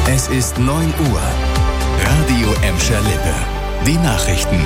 Es ist 9 Uhr. Radio Emscher Lippe. Die Nachrichten.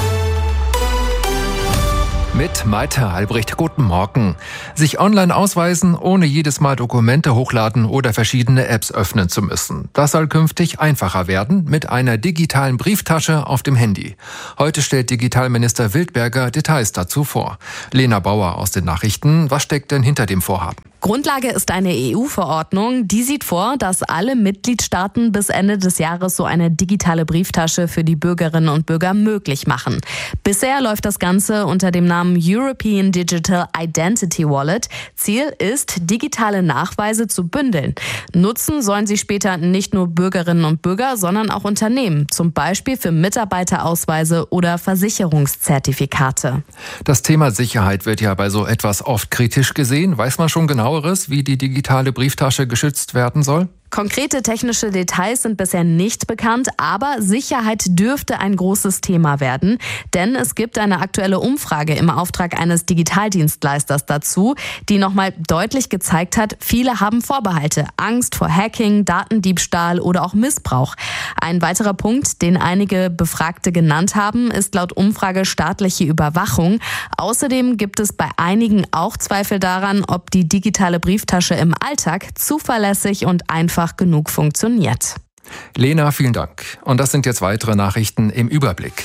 Mit Malte Albrecht, guten Morgen. Sich online ausweisen, ohne jedes Mal Dokumente hochladen oder verschiedene Apps öffnen zu müssen. Das soll künftig einfacher werden mit einer digitalen Brieftasche auf dem Handy. Heute stellt Digitalminister Wildberger Details dazu vor. Lena Bauer aus den Nachrichten. Was steckt denn hinter dem Vorhaben? Grundlage ist eine EU-Verordnung, die sieht vor, dass alle Mitgliedstaaten bis Ende des Jahres so eine digitale Brieftasche für die Bürgerinnen und Bürger möglich machen. Bisher läuft das Ganze unter dem Namen European Digital Identity Wallet. Ziel ist, digitale Nachweise zu bündeln. Nutzen sollen sie später nicht nur Bürgerinnen und Bürger, sondern auch Unternehmen, zum Beispiel für Mitarbeiterausweise oder Versicherungszertifikate. Das Thema Sicherheit wird ja bei so etwas oft kritisch gesehen. Weiß man schon genaueres, wie die digitale Brieftasche geschützt werden soll? Konkrete technische Details sind bisher nicht bekannt, aber Sicherheit dürfte ein großes Thema werden. Denn es gibt eine aktuelle Umfrage im Auftrag eines Digitaldienstleisters dazu, die nochmal deutlich gezeigt hat, viele haben Vorbehalte, Angst vor Hacking, Datendiebstahl oder auch Missbrauch. Ein weiterer Punkt, den einige Befragte genannt haben, ist laut Umfrage staatliche Überwachung. Außerdem gibt es bei einigen auch Zweifel daran, ob die digitale Brieftasche im Alltag zuverlässig und einfach genug funktioniert. Lena, vielen Dank. Und das sind jetzt weitere Nachrichten im Überblick.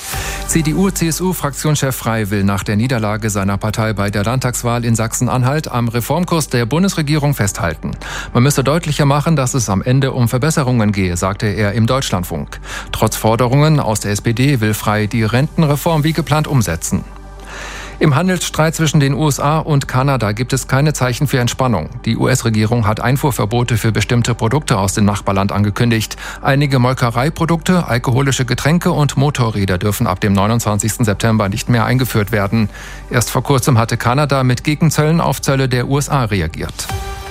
CDU-CSU-Fraktionschef Frey will nach der Niederlage seiner Partei bei der Landtagswahl in Sachsen-Anhalt am Reformkurs der Bundesregierung festhalten. Man müsse deutlicher machen, dass es am Ende um Verbesserungen gehe, sagte er im Deutschlandfunk. Trotz Forderungen aus der SPD will Frey die Rentenreform wie geplant umsetzen. Im Handelsstreit zwischen den USA und Kanada gibt es keine Zeichen für Entspannung. Die US-Regierung hat Einfuhrverbote für bestimmte Produkte aus dem Nachbarland angekündigt. Einige Molkereiprodukte, alkoholische Getränke und Motorräder dürfen ab dem 29. September nicht mehr eingeführt werden. Erst vor kurzem hatte Kanada mit Gegenzöllen auf Zölle der USA reagiert.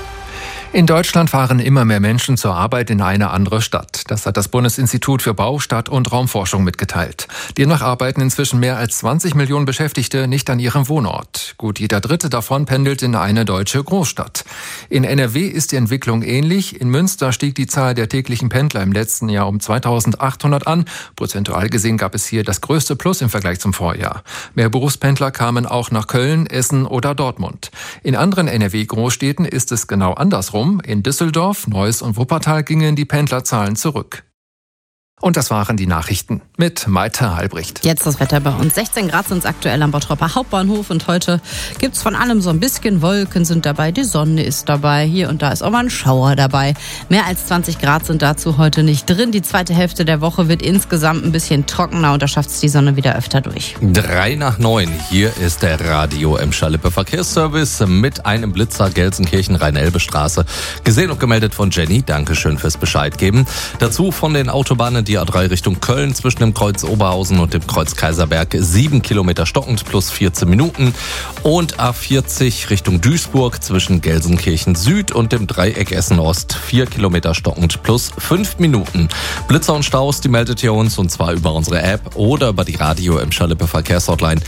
In Deutschland fahren immer mehr Menschen zur Arbeit in eine andere Stadt. Das hat das Bundesinstitut für Bau-, Stadt- und Raumforschung mitgeteilt. Demnach arbeiten inzwischen mehr als 20 Millionen Beschäftigte nicht an ihrem Wohnort. Gut jeder Dritte davon pendelt in eine deutsche Großstadt. In NRW ist die Entwicklung ähnlich. In Münster stieg die Zahl der täglichen Pendler im letzten Jahr um 2.800 an. Prozentual gesehen gab es hier das größte Plus im Vergleich zum Vorjahr. Mehr Berufspendler kamen auch nach Köln, Essen oder Dortmund. In anderen NRW-Großstädten ist es genau andersrum. In Düsseldorf, Neuss und Wuppertal gingen die Pendlerzahlen zurück. Und das waren die Nachrichten mit Malte Albrecht. Jetzt das Wetter bei uns. 16 Grad sind es aktuell am Bottropper Hauptbahnhof und heute gibt's von allem so ein bisschen. Wolken sind dabei, die Sonne ist dabei, hier und da ist auch mal ein Schauer dabei. Mehr als 20 Grad sind dazu heute nicht drin. Die zweite Hälfte der Woche wird insgesamt ein bisschen trockener und da schafft's die Sonne wieder öfter durch. 8:03. Hier ist der Radio Emscher Lippe Verkehrsservice mit einem Blitzer Gelsenkirchen Rhein-Elbe-Straße. Gesehen und gemeldet von Jenny. Dankeschön fürs Bescheid geben. Dazu von den Autobahnen die A3 Richtung Köln zwischen dem Kreuz Oberhausen und dem Kreuz Kaiserberg 7 Kilometer stockend plus 14 Minuten. Und A40 Richtung Duisburg zwischen Gelsenkirchen Süd und dem Dreieck Essen Ost 4 Kilometer stockend plus 5 Minuten. Blitzer und Staus, die meldet ihr uns und zwar über unsere App oder über die Radio Emscher Lippe Verkehrshotline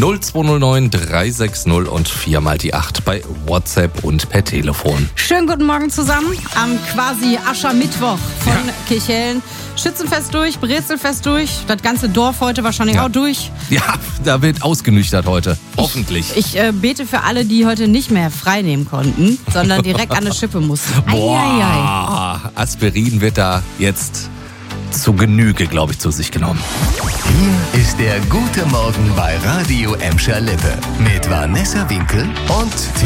0209 360 und 4 mal die 8 bei WhatsApp und per Telefon. Schönen guten Morgen zusammen am quasi Aschermittwoch von Kirchhellen. Schützenfest durch, Brezelfest durch, das ganze Dorf heute wahrscheinlich auch durch. Ja, da wird ausgenüchtert heute, hoffentlich. Ich bete für alle, die heute nicht mehr frei nehmen konnten, sondern direkt an eine Schippe mussten. Boah, Aspirin wird da jetzt zu Genüge, glaube ich, zu sich genommen. Hier ist der gute Morgen bei Radio Emscher Lippe mit Vanessa Winkel und